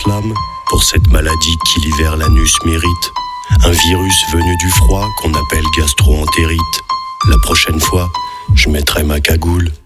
l'âme pour cette maladie qui l'hiver l'anus mérite. Un virus venu du froid qu'on appelle gastro-entérite. La prochaine fois, je mettrai ma cagoule